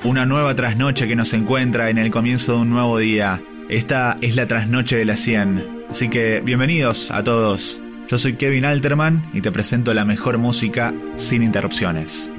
Una nueva trasnoche que nos encuentra en el comienzo de un nuevo día. Esta es la trasnoche de las 100. Así que bienvenidos a todos. Yo soy Kevin Alterman y te presento la mejor música sin interrupciones.